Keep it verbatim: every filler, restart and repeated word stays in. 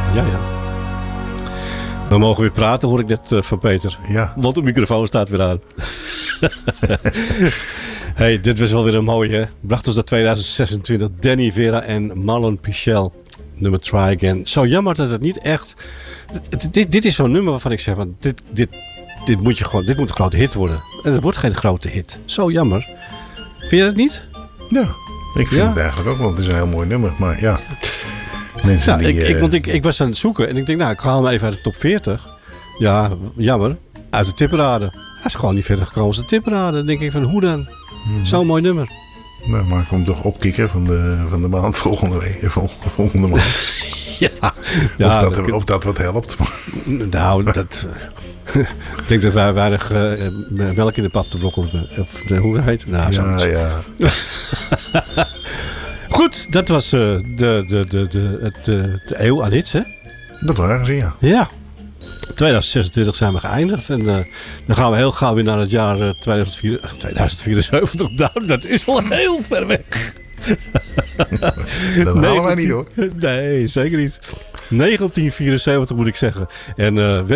Ja, ja. We mogen weer praten, hoor ik net uh, van Peter. Ja. Want de microfoon staat weer aan. Hey, dit was wel weer een mooie, hè? Bracht ons naar tweeduizend zesentwintig. Danny Vera en Marlon Pichel. Nummer Try Again. Zo jammer dat het niet echt... Dit, dit, dit is zo'n nummer waarvan ik zeg... Van, dit, dit, dit, moet je gewoon, dit moet een grote hit worden. En het wordt geen grote hit. Zo jammer. Vind je dat niet? Ja, ik vind ja? het eigenlijk ook wel. Het is een heel mooi nummer. Maar ja... Mensen ja die, ik, uh... ik, want ik, ik was aan het zoeken. En ik denk, nou, ik haal hem even uit de top veertig. Ja, jammer. Uit de tipparade. Hij is gewoon niet verder gekomen als de tipparade. Dan denk ik van, hoe dan? Hmm. Zo'n mooi nummer. Nou, maak ik hem toch opkikken van de, van de maand volgende week. Volgende maand. ja. Of, ja dat, dat, of dat wat helpt. Nou, dat... ik denk dat wij weinig uh, melk in de pap te brokken. Of de, hoe heet het? Nou, ja, ja. Goed, dat was uh, de, de, de, de, het, de, de eeuw aan hits, hè? Dat waren ze, ja. Ja. tweeduizend zesentwintig zijn we geëindigd. En uh, dan gaan we heel gauw weer naar het jaar uh, tweeduizend vierenzeventig. Nou, dat is wel heel ver weg. Dat halen nee, wij niet, hoor. Nee, zeker niet. negentien vierenzeventig moet ik zeggen. En uh,